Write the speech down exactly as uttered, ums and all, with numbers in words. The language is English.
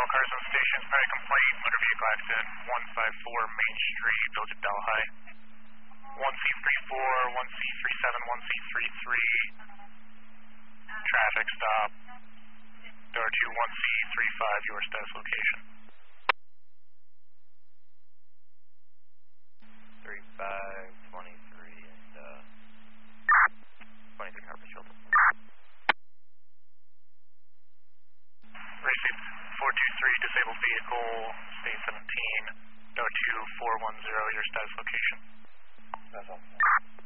cars on station, probably complaint, motor vehicle accident, one five four Main Street, Village of Delhi. one C three four, one C three seven, one C three three, traffic stop, door two, one C three five, your status location. three five, twenty-three, and uh, twenty-three Harper Shelter. Received four two three, disabled vehicle, state seventeen, door two, four one zero, your status location. That's all.